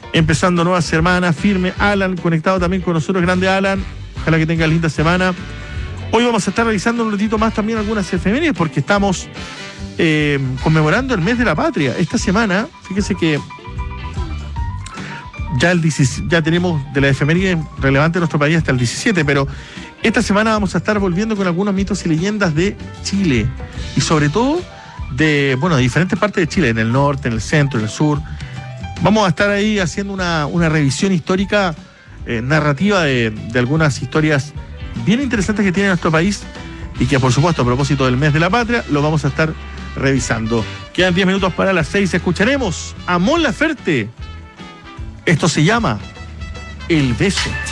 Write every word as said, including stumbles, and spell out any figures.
empezando nueva semana, firme. Alan, conectado también con nosotros, grande Alan. Ojalá que tenga linda semana. Hoy vamos a estar revisando un ratito más también algunas efemérides porque estamos eh, conmemorando el mes de la patria. Esta semana, fíjese que ya, el diecisiete, ya tenemos de la efeméride relevante en nuestro país hasta el diecisiete, pero esta semana vamos a estar volviendo con algunos mitos y leyendas de Chile y sobre todo de, bueno, de diferentes partes de Chile, en el norte, en el centro, en el sur. Vamos a estar ahí haciendo una, una revisión histórica, eh, narrativa de, de algunas historias bien interesantes que tiene nuestro país y que, por supuesto, a propósito del mes de la patria, lo vamos a estar revisando. Quedan diez minutos para las seis. Escucharemos a Mon Laferte. Esto se llama El Beso.